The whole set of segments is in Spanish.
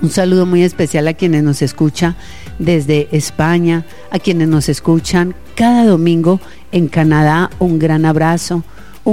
Un saludo muy especial a quienes nos escuchan desde España, a quienes nos escuchan cada domingo en Canadá. Un gran abrazo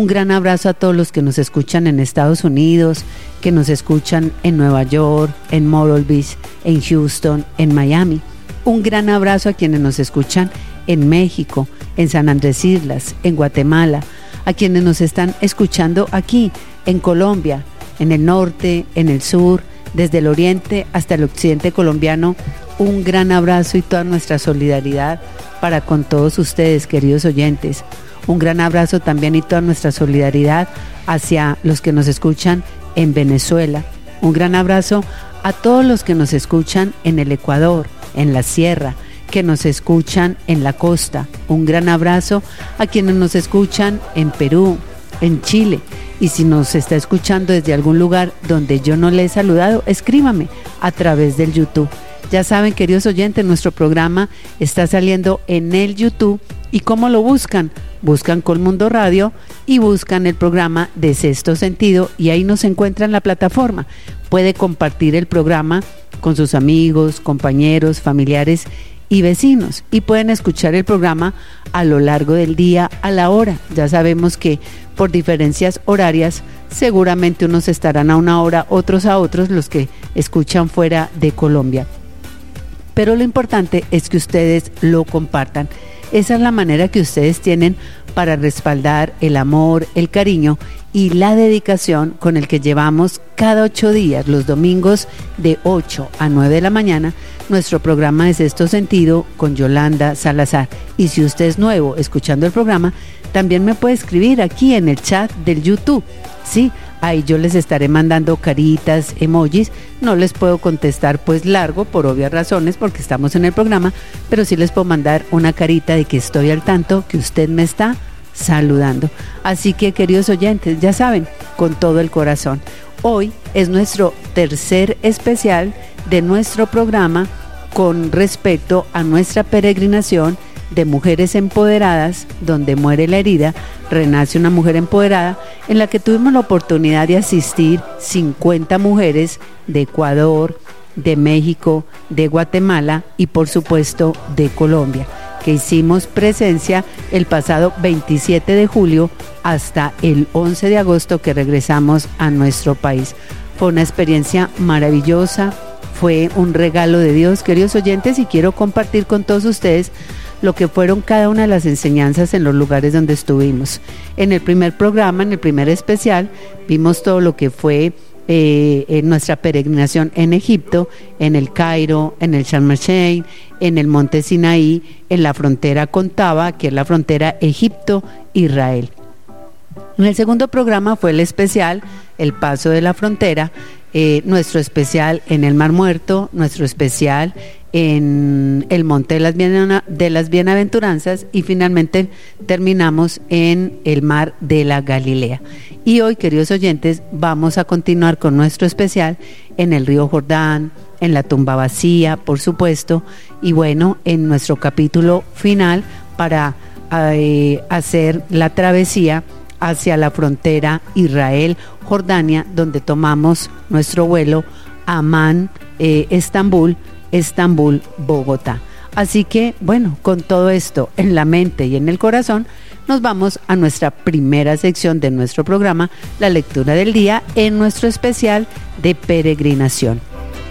a todos los que nos escuchan en Estados Unidos, que nos escuchan en Nueva York, en Myrtle Beach, en Houston, en Miami. Un gran abrazo a quienes nos escuchan en México, en San Andrés Islas, en Guatemala, a quienes nos están escuchando aquí en Colombia, en el norte, en el sur, desde el oriente hasta el occidente colombiano. Un gran abrazo y toda nuestra solidaridad para con todos ustedes, queridos oyentes. Un gran abrazo también y toda nuestra solidaridad hacia los que nos escuchan en Venezuela. Un gran abrazo a todos los que nos escuchan en el Ecuador, en la sierra, que nos escuchan en la costa. Un gran abrazo a quienes nos escuchan en Perú, en Chile. Y si nos está escuchando desde algún lugar donde yo no le he saludado, escríbame a través del YouTube. Ya saben, queridos oyentes, nuestro programa está saliendo en el YouTube. ¿Y cómo lo buscan? Buscan Colmundo Radio y buscan el programa de Sexto Sentido y ahí nos encuentran la plataforma. Puede compartir el programa con sus amigos, compañeros, familiares y vecinos, y pueden escuchar el programa a lo largo del día, a la hora. Ya sabemos que por diferencias horarias seguramente unos estarán a una hora, otros a otros, los que escuchan fuera de Colombia. Pero lo importante es que ustedes lo compartan. Esa es la manera que ustedes tienen para respaldar el amor, el cariño y la dedicación con el que llevamos cada 8 días, los domingos de 8 a 9 de la mañana, nuestro programa de Sexto Sentido con Yolanda Salazar. Y si usted es nuevo escuchando el programa, también me puede escribir aquí en el chat del YouTube, ¿sí? Ahí yo les estaré mandando caritas, emojis. No les puedo contestar pues largo por obvias razones porque estamos en el programa, pero sí les puedo mandar una carita de que estoy al tanto, que usted me está saludando. Así que, queridos oyentes, ya saben, con todo el corazón. Hoy es nuestro tercer especial de nuestro programa con respecto a nuestra peregrinación de mujeres empoderadas, donde muere la herida, renace una mujer empoderada, en la que tuvimos la oportunidad de asistir 50 mujeres de Ecuador, de México, de Guatemala y por supuesto de Colombia, que hicimos presencia el pasado 27 de julio hasta el 11 de agosto que regresamos a nuestro país. Fue una experiencia maravillosa, fue un regalo de Dios, queridos oyentes, y quiero compartir con todos ustedes lo que fueron cada una de las enseñanzas en los lugares donde estuvimos. En el primer programa, en el primer especial, vimos todo lo que fue en nuestra peregrinación en Egipto, en el Cairo, en el Sharm el-Sheikh, en el monte Sinaí, en la frontera con Taba, que es la frontera Egipto-Israel. En el segundo programa fue el especial, el paso de la frontera, nuestro especial en el Mar Muerto, nuestro especial en el Monte de las Bienaventuranzas y finalmente terminamos en el Mar de la Galilea. Y hoy, queridos oyentes, vamos a continuar con nuestro especial en el río Jordán, en la tumba vacía, por supuesto, y bueno, en nuestro capítulo final para hacer la travesía hacia la frontera Israel-Jordania, donde tomamos nuestro vuelo Amán, Estambul-Bogotá. Así que, bueno, con todo esto en la mente y en el corazón, nos vamos a nuestra primera sección de nuestro programa, la lectura del día, en nuestro especial de peregrinación.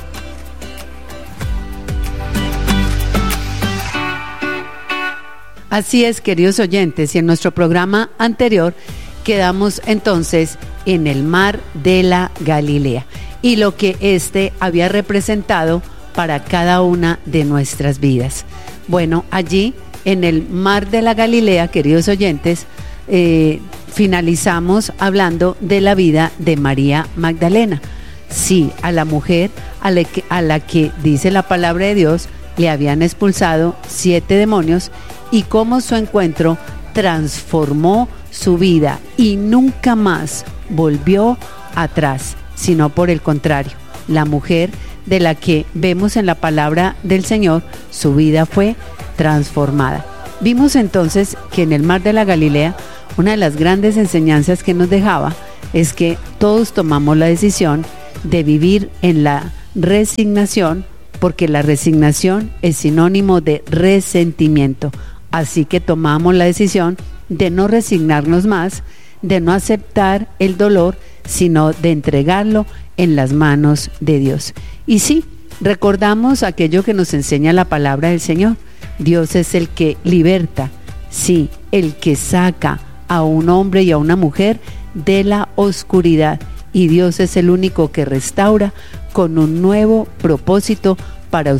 Así es, queridos oyentes, y en nuestro programa anterior quedamos entonces en el Mar de la Galilea y lo que éste había representado para cada una de nuestras vidas. Bueno, allí en el Mar de la Galilea, queridos oyentes, finalizamos hablando de la vida de María Magdalena. Sí, a la mujer a la que dice la palabra de Dios le habían expulsado 7 demonios y cómo su encuentro transformó su vida y nunca más volvió atrás, sino por el contrario, la mujer de la que vemos en la palabra del Señor, su vida fue transformada. Vimos entonces que en el Mar de la Galilea, una de las grandes enseñanzas que nos dejaba es que todos tomamos la decisión de vivir en la resignación, porque la resignación es sinónimo de resentimiento. Así que tomamos la decisión de no resignarnos más, de no aceptar el dolor, sino de entregarlo en las manos de Dios. Y sí, recordamos aquello que nos enseña la palabra del Señor. Dios es el que liberta, sí, el que saca a un hombre y a una mujer de la oscuridad. Y Dios es el único que restaura con un nuevo propósito para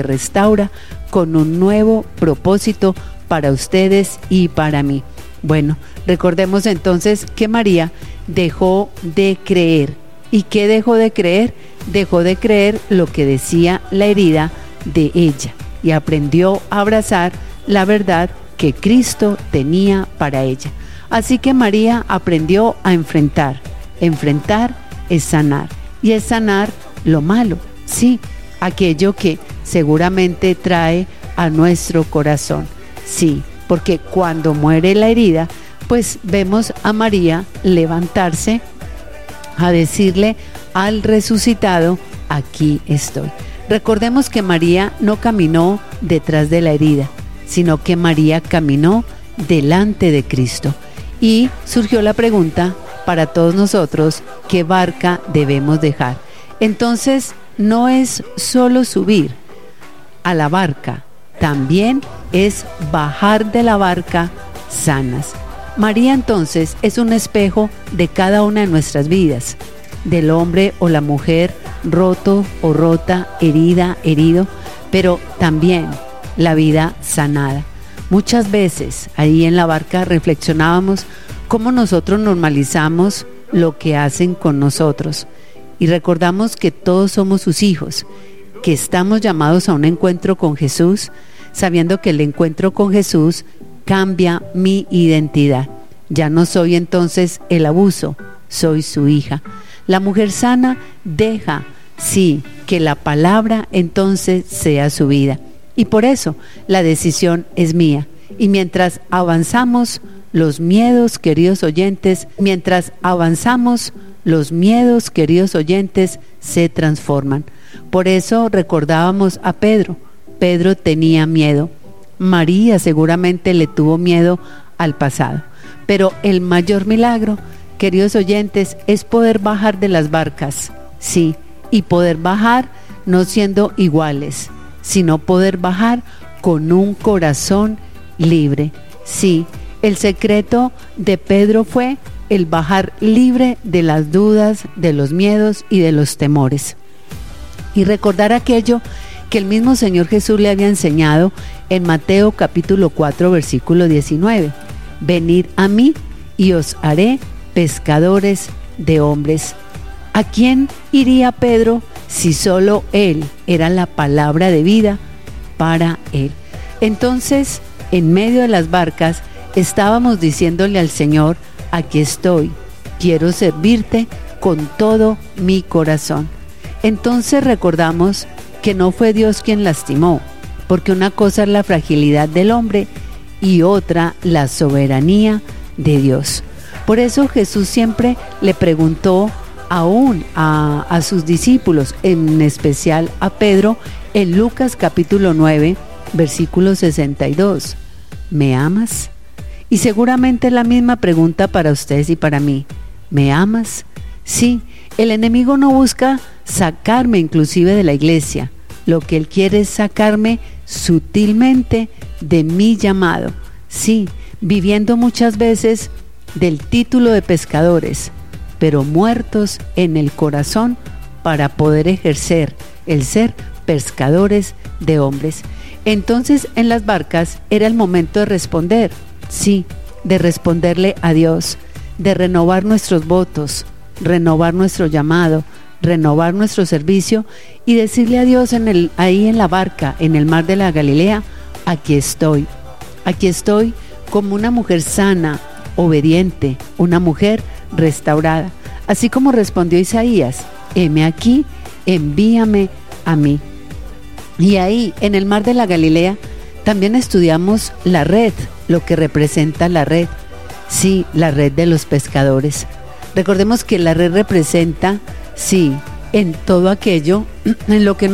ustedes y para mí. Bueno, recordemos entonces que María dejó de creer. ¿Y qué dejó de creer? Dejó de creer lo que decía la herida de ella y aprendió a abrazar la verdad que Cristo tenía para ella. Así que María aprendió a enfrentar. Enfrentar es sanar, y es sanar lo malo, sí, aquello que seguramente trae a nuestro corazón. Sí, porque cuando muere la herida, pues vemos a María levantarse a decirle al resucitado: aquí estoy. Recordemos que María no caminó detrás de la herida, sino que María caminó delante de Cristo. Y surgió la pregunta para todos nosotros: ¿qué barca debemos dejar? Entonces, no es solo subir a la barca, también es bajar de la barca sanas. María entonces es un espejo de cada una de nuestras vidas, del hombre o la mujer roto o rota, herida, herido, pero también la vida sanada. Muchas veces ahí en la barca reflexionábamos cómo nosotros normalizamos lo que hacen con nosotros y recordamos que todos somos sus hijos, que estamos llamados a un encuentro con Jesús, sabiendo que el encuentro con Jesús cambia mi identidad. Ya no soy entonces el abuso, soy su hija. La mujer sana deja, sí, que la palabra entonces sea su vida. Y por eso la decisión es mía. Y mientras avanzamos, los miedos, queridos oyentes, se transforman. Por eso recordábamos a Pedro. Pedro tenía miedo. María seguramente le tuvo miedo al pasado. Pero el mayor milagro, queridos oyentes, es poder bajar de las barcas. Sí, y poder bajar no siendo iguales, sino poder bajar con un corazón libre. Sí, el secreto de Pedro fue el bajar libre de las dudas, de los miedos y de los temores. Y recordar aquello que el mismo Señor Jesús le había enseñado en Mateo capítulo 4, versículo 19. Venid a mí y os haré pescadores de hombres. ¿A quién iría Pedro si solo él era la palabra de vida para él? Entonces, en medio de las barcas, estábamos diciéndole al Señor: aquí estoy, quiero servirte con todo mi corazón. Entonces recordamos que no fue Dios quien lastimó, porque una cosa es la fragilidad del hombre y otra la soberanía de Dios. Por eso Jesús siempre le preguntó aún a sus discípulos, en especial a Pedro, en Lucas capítulo 9, versículo 62. ¿Me amas? Y seguramente la misma pregunta para ustedes y para mí. ¿Me amas? Sí, el enemigo no busca sacarme inclusive de la iglesia. Lo que él quiere es sacarme sutilmente de mi llamado. Sí, viviendo muchas veces del título de pescadores, pero muertos en el corazón para poder ejercer el ser pescadores de hombres. Entonces en las barcas era el momento de responder, sí, de responderle a Dios, de renovar nuestros votos, renovar nuestro llamado, renovar nuestro servicio y decirle a Dios ahí en la barca, en el mar de la Galilea: aquí estoy como una mujer sana, obediente, una mujer restaurada. Así como respondió Isaías: heme aquí, envíame a mí. Y ahí, en el mar de la Galilea, también estudiamos la red, lo que representa la red. Sí, la red de los pescadores. Recordemos que la red representa, sí, en todo aquello en lo que